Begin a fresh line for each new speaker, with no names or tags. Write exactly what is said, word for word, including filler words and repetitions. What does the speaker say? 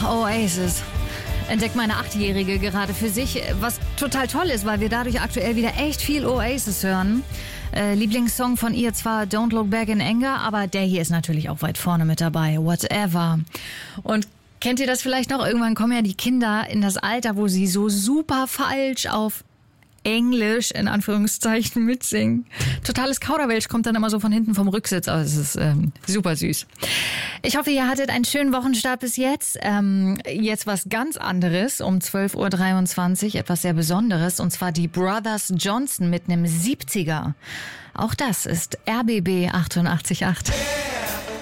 Oasis entdeckt meine Achtjährige gerade für sich, was total toll ist, weil wir dadurch aktuell wieder echt viel Oasis hören. Äh, Lieblingssong von ihr zwar Don't Look Back in Anger, aber der hier ist natürlich auch weit vorne mit dabei, Whatever. Und kennt ihr das vielleicht noch? Irgendwann kommen ja die Kinder in das Alter, wo sie so super falsch auf Englisch, in Anführungszeichen, mitsingen. Totales Kauderwelsch kommt dann immer so von hinten vom Rücksitz. Also es ist ähm, super süß. Ich hoffe, ihr hattet einen schönen Wochenstart bis jetzt. Ähm, jetzt was ganz anderes um zwölf Uhr dreiundzwanzig, etwas sehr Besonderes. Und zwar die Brothers Johnson mit einem siebziger. Auch das ist R B B achtundachtzig Komma acht.